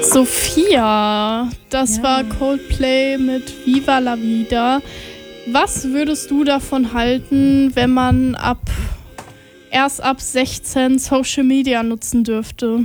Sophia, das war Coldplay mit Viva la Vida. Was würdest du davon halten, wenn man erst ab 16 Social Media nutzen dürfte?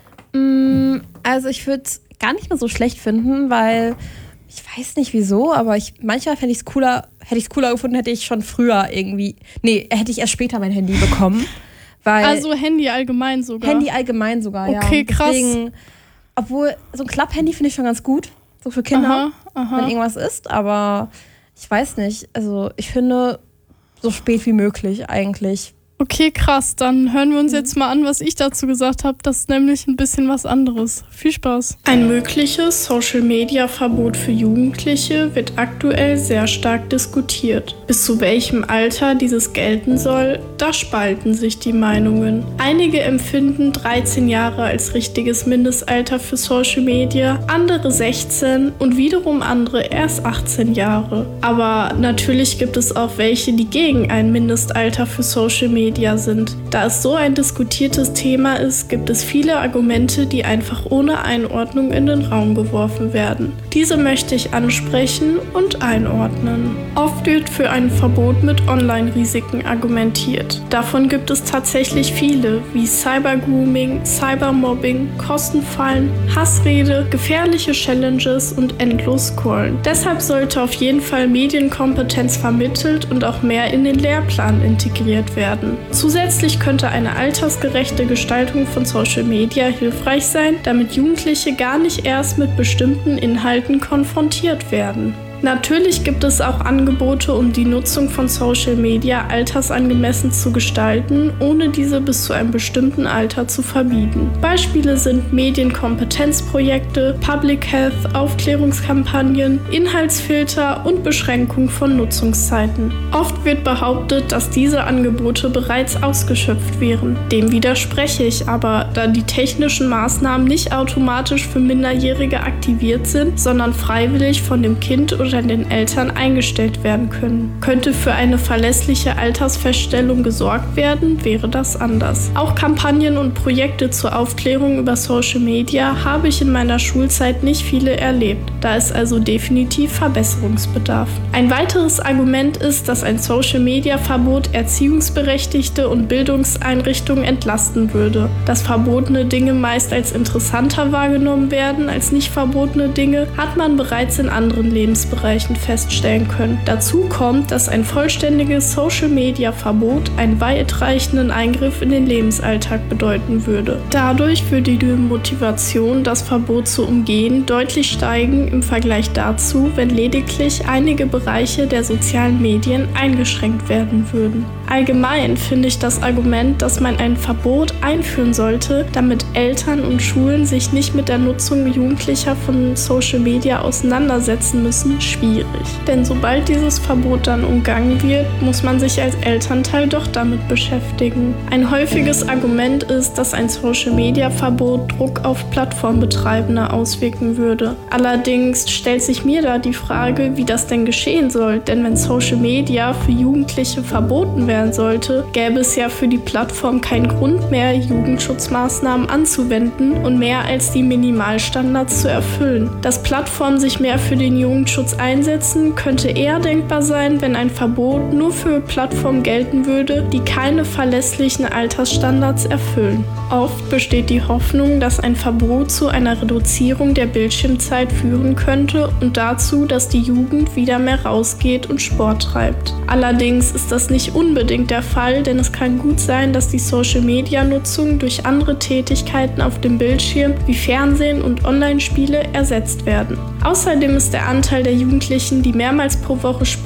Also ich würde es gar nicht mehr so schlecht finden, weil ich weiß nicht wieso, aber manchmal hätte ich es cooler gefunden, hätte ich schon früher hätte ich erst später mein Handy bekommen. Also Handy allgemein sogar? Handy allgemein sogar, ja. Okay, krass. Deswegen, obwohl, so ein Klapp-Handy finde ich schon ganz gut, so für Kinder, wenn irgendwas ist, aber ich weiß nicht, also ich finde, so spät wie möglich eigentlich. Okay, krass, dann hören wir uns jetzt mal an, was ich dazu gesagt habe. Das ist nämlich ein bisschen was anderes. Viel Spaß. Ein mögliches Social-Media-Verbot für Jugendliche wird aktuell sehr stark diskutiert. Bis zu welchem Alter dieses gelten soll, da spalten sich die Meinungen. Einige empfinden 13 Jahre als richtiges Mindestalter für Social Media, andere 16 und wiederum andere erst 18 Jahre. Aber natürlich gibt es auch welche, die gegen ein Mindestalter für Social Media sind. Da es so ein diskutiertes Thema ist, gibt es viele Argumente, die einfach ohne Einordnung in den Raum geworfen werden. Diese möchte ich ansprechen und einordnen. Oft wird für ein Verbot mit Online-Risiken argumentiert. Davon gibt es tatsächlich viele, wie Cybergrooming, Cybermobbing, Kostenfallen, Hassrede, gefährliche Challenges und endlos Scrollen. Deshalb sollte auf jeden Fall Medienkompetenz vermittelt und auch mehr in den Lehrplan integriert werden. Zusätzlich könnte eine altersgerechte Gestaltung von Social Media hilfreich sein, damit Jugendliche gar nicht erst mit bestimmten Inhalten konfrontiert werden. Natürlich gibt es auch Angebote, um die Nutzung von Social Media altersangemessen zu gestalten, ohne diese bis zu einem bestimmten Alter zu verbieten. Beispiele sind Medienkompetenzprojekte, Public Health, Aufklärungskampagnen, Inhaltsfilter und Beschränkung von Nutzungszeiten. Oft wird behauptet, dass diese Angebote bereits ausgeschöpft wären. Dem widerspreche ich aber, da die technischen Maßnahmen nicht automatisch für Minderjährige aktiviert sind, sondern freiwillig von dem Kind oder den Eltern eingestellt werden können. Könnte für eine verlässliche Altersfeststellung gesorgt werden, wäre das anders. Auch Kampagnen und Projekte zur Aufklärung über Social Media habe ich in meiner Schulzeit nicht viele erlebt. Da ist also definitiv Verbesserungsbedarf. Ein weiteres Argument ist, dass ein Social Media Verbot Erziehungsberechtigte und Bildungseinrichtungen entlasten würde. Dass verbotene Dinge meist als interessanter wahrgenommen werden als nicht verbotene Dinge, hat man bereits in anderen Lebensbereichen feststellen können. Dazu kommt, dass ein vollständiges Social-Media-Verbot einen weitreichenden Eingriff in den Lebensalltag bedeuten würde. Dadurch würde die Motivation, das Verbot zu umgehen, deutlich steigen im Vergleich dazu, wenn lediglich einige Bereiche der sozialen Medien eingeschränkt werden würden. Allgemein finde ich das Argument, dass man ein Verbot einführen sollte, damit Eltern und Schulen sich nicht mit der Nutzung Jugendlicher von Social Media auseinandersetzen müssen, schwierig. Denn sobald dieses Verbot dann umgangen wird, muss man sich als Elternteil doch damit beschäftigen. Ein häufiges Argument ist, dass ein Social-Media-Verbot Druck auf Plattformbetreibende auswirken würde. Allerdings stellt sich mir da die Frage, wie das denn geschehen soll, denn wenn Social Media für Jugendliche verboten werden sollte, gäbe es ja für die Plattform keinen Grund mehr, Jugendschutzmaßnahmen anzuwenden und mehr als die Minimalstandards zu erfüllen. Dass Plattformen sich mehr für den Jugendschutz einsetzen, könnte eher denkbar sein, wenn ein Verbot nur für Plattformen gelten würde, die keine verlässlichen Altersstandards erfüllen. Oft besteht die Hoffnung, dass ein Verbot zu einer Reduzierung der Bildschirmzeit führen könnte und dazu, dass die Jugend wieder mehr rausgeht und Sport treibt. Allerdings ist das nicht unbedingt der Fall, denn es kann gut sein, dass die Social-Media-Nutzung durch andere Tätigkeiten auf dem Bildschirm wie Fernsehen und Online-Spiele ersetzt werden. Außerdem ist der Anteil der Jugendlichen, die mehrmals pro Woche Sport